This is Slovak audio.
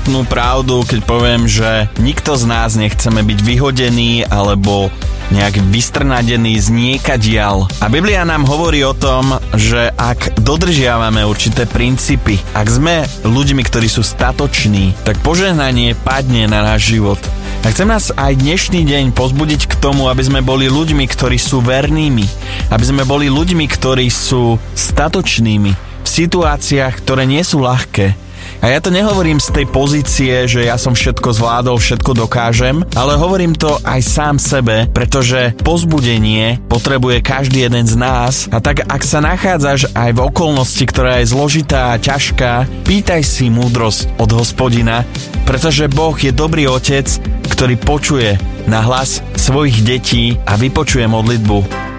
absolútnu pravdu, keď poviem, že nikto z nás nechceme byť vyhodený alebo nejak vystrnadený z niekadiaľ. A Biblia nám hovorí o tom, že ak dodržiavame určité princípy, ak sme ľuďmi, ktorí sú statoční, tak požehnanie padne na náš život. A chcem nás aj dnešný deň pozbudiť k tomu, aby sme boli ľuďmi, ktorí sú vernými, aby sme boli ľuďmi, ktorí sú statočnými v situáciách, ktoré nie sú ľahké. A ja to nehovorím z tej pozície, že ja som všetko zvládol, všetko dokážem, ale hovorím to aj sám sebe, pretože povzbudenie potrebuje každý jeden z nás. A tak ak sa nachádzaš aj v okolnosti, ktorá je zložitá a ťažká, pýtaj si múdrosť od Hospodina, pretože Boh je dobrý otec, ktorý počuje na hlas svojich detí a vypočuje modlitbu.